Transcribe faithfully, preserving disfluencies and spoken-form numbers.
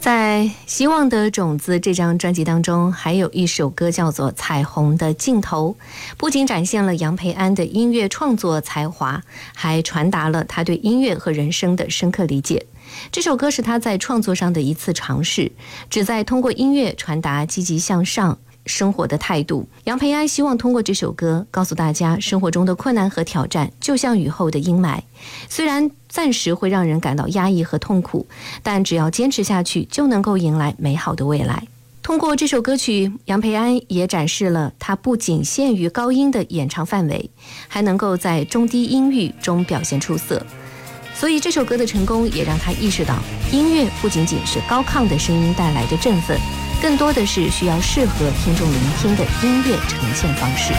在《希望的种子》这张专辑当中，还有一首歌叫做《彩虹的尽头》，不仅展现了杨培安的音乐创作才华，还传达了他对音乐和人生的深刻理解。这首歌是他在创作上的一次尝试，旨在通过音乐传达积极向上生活的态度。杨培安希望通过这首歌告诉大家，生活中的困难和挑战就像雨后的阴霾，虽然暂时会让人感到压抑和痛苦，但只要坚持下去，就能够迎来美好的未来。通过这首歌曲，杨培安也展示了他不仅限于高音的演唱范围，还能够在中低音域中表现出色。所以这首歌的成功也让他意识到，音乐不仅仅是高亢的声音带来的振奋，更多的是需要适合听众聆听的音乐呈现方式。